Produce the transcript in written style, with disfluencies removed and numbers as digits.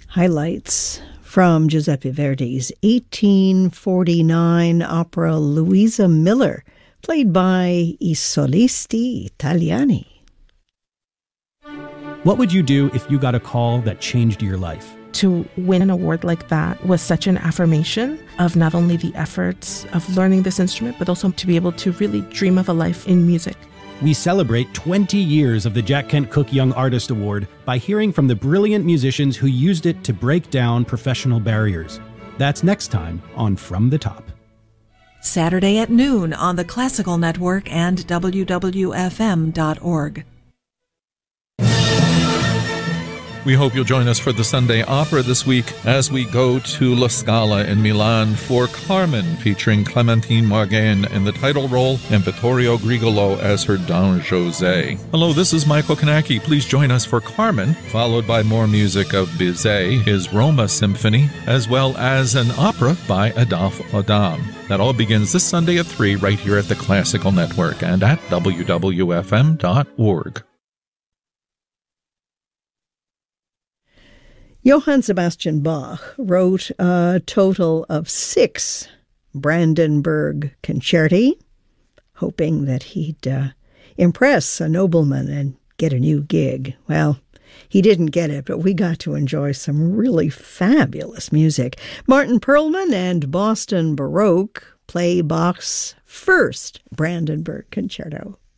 Highlights from Giuseppe Verdi's 1849 opera Luisa Miller, played by I Solisti Italiani. What would you do if you got a call that changed your life? To win an award like that was such an affirmation of not only the efforts of learning this instrument, but also to be able to really dream of a life in music. We celebrate 20 years of the Jack Kent Cooke Young Artist Award by hearing from the brilliant musicians who used it to break down professional barriers. That's next time on From the Top. Saturday at noon on the Classical Network and wwfm.org. We hope you'll join us for the Sunday Opera this week as we go to La Scala in Milan for Carmen, featuring Clementine Margain in the title role and Vittorio Grigolo as her Don José. Hello, this is Michael Kanaki. Please join us for Carmen, followed by more music of Bizet, his Roma Symphony, as well as an opera by Adolphe Adam. That all begins this Sunday at 3 right here at the Classical Network and at wwfm.org. Johann Sebastian Bach wrote a total of 6 Brandenburg concerti, hoping that he'd impress a nobleman and get a new gig. Well, he didn't get it, but we got to enjoy some really fabulous music. Martin Perlman and Boston Baroque play Bach's first Brandenburg concerto.